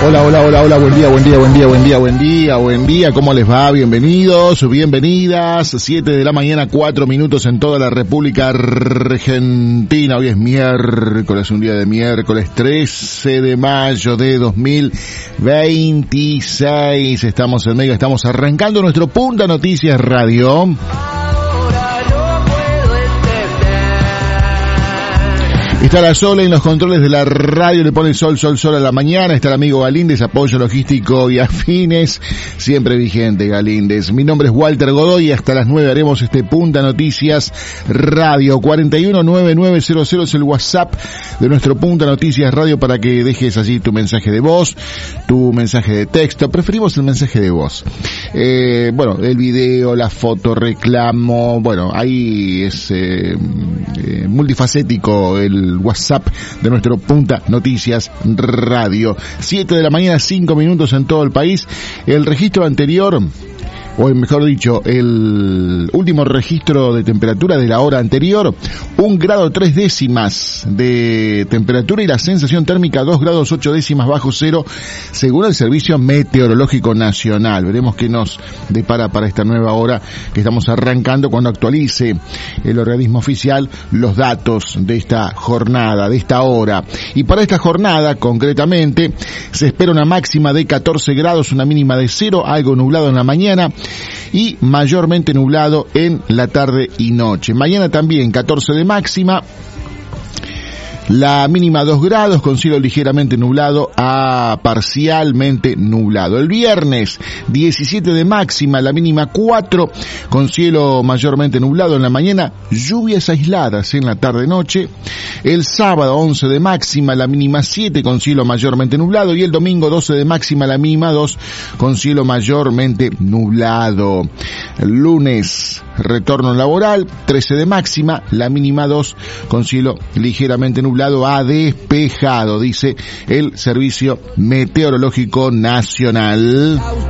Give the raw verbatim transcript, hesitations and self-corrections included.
Hola, hola, hola, hola, buen día, buen día, buen día, buen día, buen día, buen día, ¿cómo les va? Bienvenidos, bienvenidas, siete de la mañana, cuatro minutos en toda la República Argentina. Hoy es miércoles, un día de miércoles, trece de mayo de dos mil veintiséis. Estamos en medio, estamos arrancando nuestro Punta Noticias Radio. Está la Sola en los controles de la radio, le pone sol, sol, sol a la mañana. Está el amigo Galíndez, apoyo logístico y afines, siempre vigente Galíndez. Mi nombre es Walter Godoy y hasta las nueve haremos este Punta Noticias Radio. cuarenta y uno noventa y nueve cero cero es el WhatsApp de nuestro Punta Noticias Radio para que dejes allí tu mensaje de voz, tu mensaje de texto. Preferimos el mensaje de voz. Eh, bueno, el video, la foto, reclamo, bueno, ahí es eh, eh, multifacético el WhatsApp de nuestro Punta Noticias Radio. siete de la mañana, cinco minutos en todo el país. El registro anterior, o mejor dicho, el último registro de temperatura de la hora anterior, un grado tres décimas de temperatura y la sensación térmica dos grados ocho décimas bajo cero, según el Servicio Meteorológico Nacional. Veremos qué nos depara para esta nueva hora que estamos arrancando cuando actualice el organismo oficial los datos de esta jornada, de esta hora. Y para esta jornada, concretamente, se espera una máxima de catorce grados, una mínima de cero, algo nublado en la mañana y mayormente nublado en la tarde y noche. Mañana también catorce de máxima, la mínima dos grados con cielo ligeramente nublado a parcialmente nublado. El viernes diecisiete de máxima, la mínima cuatro con cielo mayormente nublado en la mañana, lluvias aisladas en la tarde-noche. El sábado once de máxima, la mínima siete con cielo mayormente nublado y el domingo doce de máxima, la mínima dos con cielo mayormente nublado. El lunes retorno laboral, trece de máxima, la mínima dos con cielo ligeramente nublado a despejado, dice el Servicio Meteorológico Nacional.